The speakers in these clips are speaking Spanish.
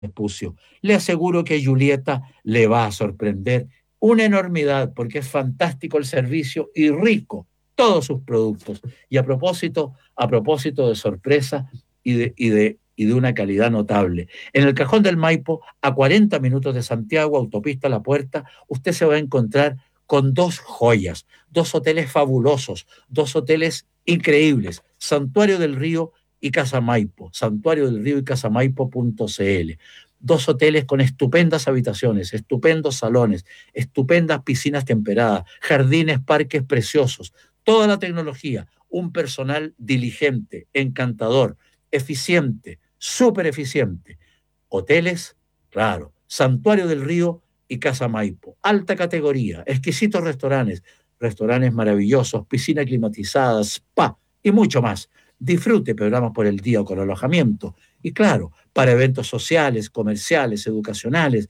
Vespucio. Le aseguro que Julieta le va a sorprender una enormidad porque es fantástico el servicio y rico todos sus productos. Y a propósito de sorpresa y de una calidad notable. En el Cajón del Maipo, a 40 minutos de Santiago, autopista La Puerta, usted se va a encontrar con dos joyas, dos hoteles fabulosos, dos hoteles increíbles, Santuario del Río y Casa Maipo, Santuario del Río y casamaipo.cl. Dos hoteles con estupendas habitaciones, estupendos salones, estupendas piscinas temperadas, jardines, parques preciosos, toda la tecnología, un personal diligente, encantador, eficiente, súper eficiente. Hoteles, claro, Santuario del Río y Casa Maipo. Alta categoría, exquisitos restaurantes, restaurantes maravillosos, piscina climatizada, spa y mucho más. Disfrute programas por el día o con alojamiento. Y claro, para eventos sociales, comerciales, educacionales,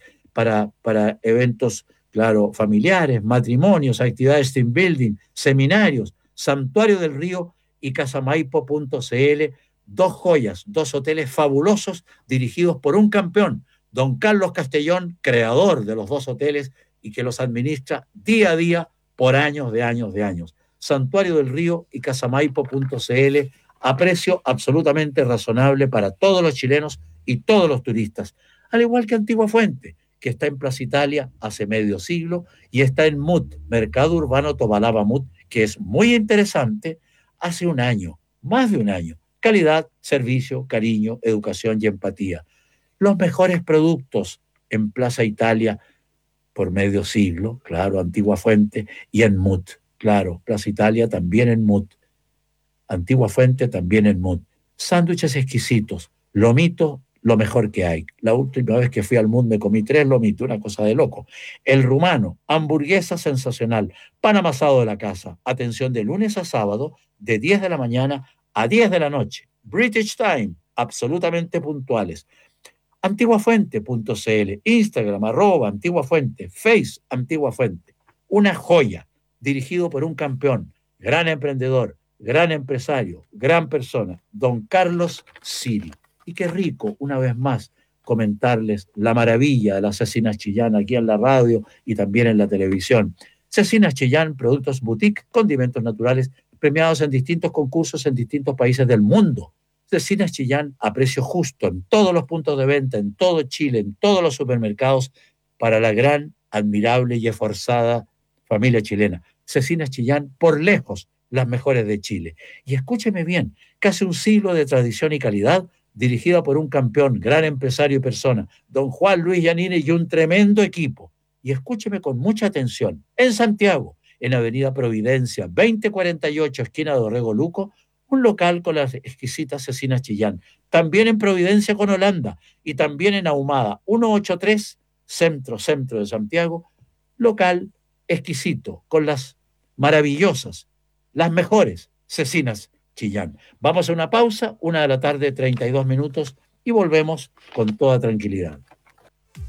para eventos, claro, familiares, matrimonios, actividades team building, seminarios, Santuario del Río y casamaipo.cl, dos joyas, dos hoteles fabulosos dirigidos por un campeón, don Carlos Castellón, creador de los dos hoteles y que los administra día a día por años de años de años. Santuario del Río y casamaipo.cl a precio absolutamente razonable para todos los chilenos y todos los turistas, al igual que Antigua Fuente, que está en Plaza Italia hace medio siglo y está en MUT, Mercado Urbano Tobalaba MUT, que es muy interesante, hace un año, más de un año. Calidad, servicio, cariño, educación y empatía. Los mejores productos en Plaza Italia por medio siglo, claro, Antigua Fuente, y en MUT, claro, Plaza Italia también en MUT, Antigua Fuente también en MUT. Sándwiches exquisitos, lomito, lo mejor que hay. La última vez que fui al MUT me comí 3 lomitos, una cosa de loco. El rumano, hamburguesa sensacional, pan amasado de la casa, atención de lunes a sábado, de 10 de la mañana a 10 de la noche. British Time, absolutamente puntuales. Antiguafuente.cl, Instagram, @antiguafuente, Face, Antigua Fuente. Una joya, dirigido por un campeón, gran emprendedor, gran empresario, gran persona, don Carlos Siri. Y qué rico, una vez más, comentarles la maravilla de la Cecina Chillán aquí en la radio y también en la televisión. Cecina Chillán, productos boutique, condimentos naturales, premiados en distintos concursos en distintos países del mundo. Cecinas Chillán a precio justo en todos los puntos de venta, en todo Chile, en todos los supermercados, para la gran, admirable y esforzada familia chilena. Cecinas Chillán, por lejos, las mejores de Chile. Y escúcheme bien, casi un siglo de tradición y calidad, dirigida por un campeón, gran empresario y persona, don Juan Luis Yanini y un tremendo equipo. Y escúcheme con mucha atención, en Santiago, en Avenida Providencia, 2048, esquina de Orrego Luco, un local con las exquisitas cecinas Chillán. También en Providencia con Holanda y también en Ahumada, 183, centro de Santiago, local exquisito, con las maravillosas, las mejores cecinas Chillán. Vamos a una pausa, 1 de la tarde, 32 minutos, y volvemos con toda tranquilidad.